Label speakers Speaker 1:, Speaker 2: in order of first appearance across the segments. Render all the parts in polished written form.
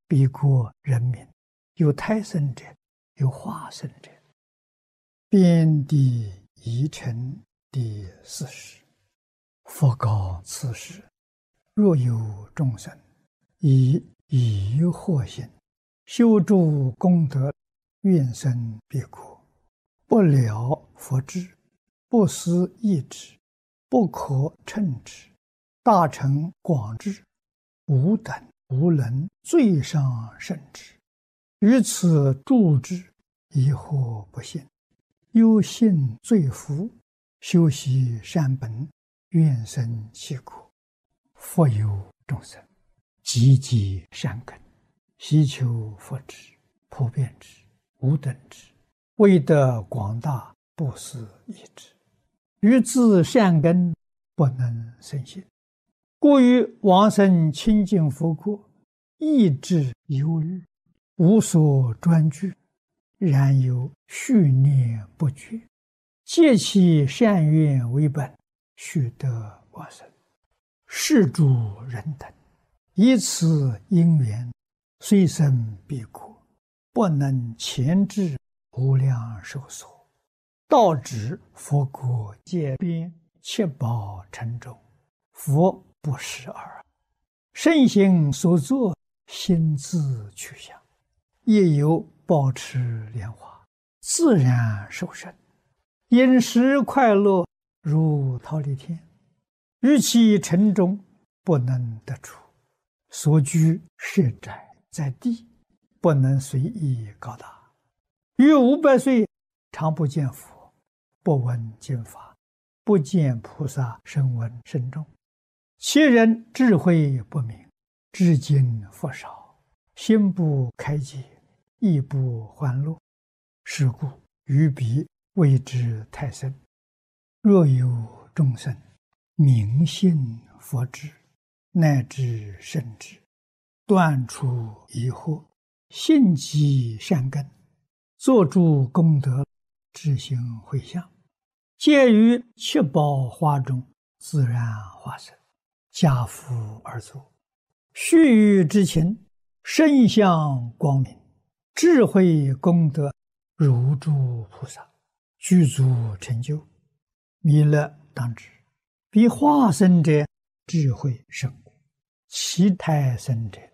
Speaker 1: 彼国人民，有胎生者，有化生者。遍地宜城第40。佛告此时：若有众生以疑惑心修诸功德，愿生彼国，不了佛智，不思议之，不可称之，大乘广智，吾等无能最上甚之。于此助之，疑惑不信，忧信罪福，修习善本，愿生其国。复有众生积极善根，希求佛智，普遍之，无等之，为得广大，不思议之。于自善根不能生信，故于往生清净佛国，意志忧虑，无所专具，然有续念不绝，借其善愿为本，须得往生。是诸人等以此因缘，虽生彼国，不能前至无量寿所，到指佛国界边，七宝城中，佛不识耳。圣行所作，心自去向，亦有保持莲花，自然受生，饮食快乐，如忉利天。于其城中，不能得出，所居设宅在地，不能随意高大。于500岁，常不见佛，不闻经法，不见菩萨声闻甚众。其人智慧不明，至今佛少，心不开解，亦不欢乐。是故于彼谓之太深。若有众生明信佛智，乃至圣智，断除疑惑，信积善根，作诸功德，自行回向，皆于七宝花中自然化生，家福而作。须臾之情，身相光明，智慧功德如诸菩萨，具足成就。弥勒当知，彼化生者智慧甚广，其胎生者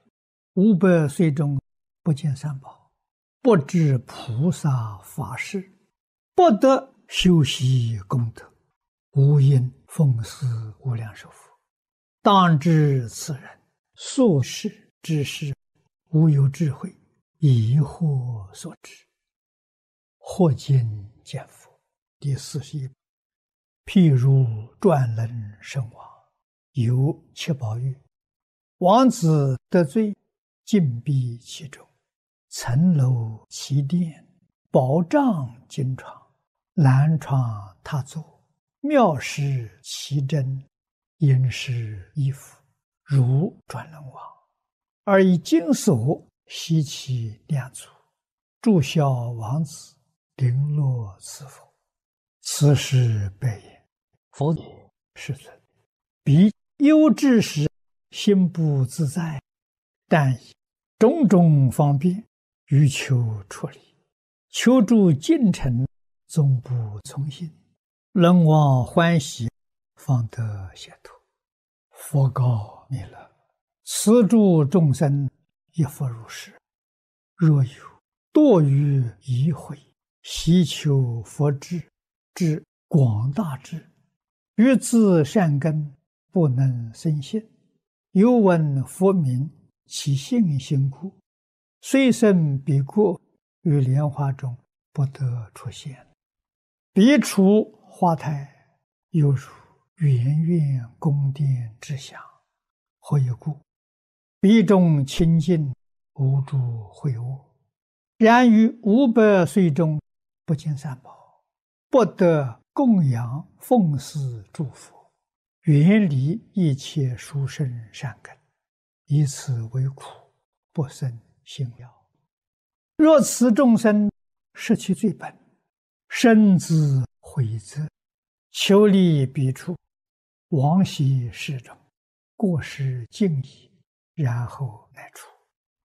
Speaker 1: 500岁中不见三宝，不知菩萨法事，不得修习功德，无因奉事无量寿佛。当知此人所事之事，无有智慧，疑惑所致。或今见佛第41。譬如转轮圣王，有七宝玉，王子得罪，禁闭其中，层楼其殿，宝帐金床，兰床榻座，妙饰其珍，殷实衣服，如转轮王，而以金锁悉其两足，祝孝王子，绫罗赐福。此时白言：佛也，世尊，彼忧至时，心不自在，但以种种方便，欲求出离，求助近臣，终不从心，人望欢喜，方得解脱。佛告弥勒：此诸众生亦复如是。若有堕于疑慧，希求佛智，至广大智，于自善根，不能生信，犹闻佛名，其信心故，虽生彼国，于莲花中不得出现。彼处花台，犹如圆圆宫殿之祥。何以故？彼中清净，无诸秽恶。然于500岁中，不见三宝，不得供养奉祀诸佛，远离一切殊胜善根，以此为苦，不生信要。若此众生失其罪本，深自悔责，求离彼处，往昔世中，过失尽已，然后来出。